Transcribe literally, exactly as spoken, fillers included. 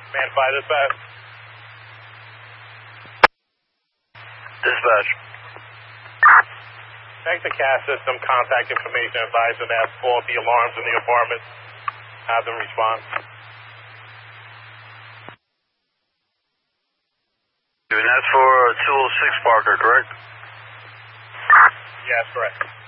Man five dispatch. Dispatch. Check the CAS system, contact information, advise them to have faulty alarms in the apartment. Have them respond. And that's for two oh six Parker, correct? Yes, correct.